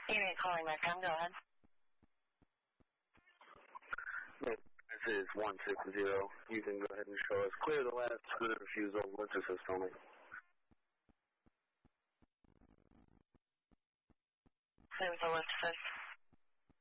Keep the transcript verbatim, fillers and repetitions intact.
Amy calling my phone. Go ahead. This is one six zero. You can go ahead and show us. Clear the last screw refusal. Let's assist only. Clear with the lift assist.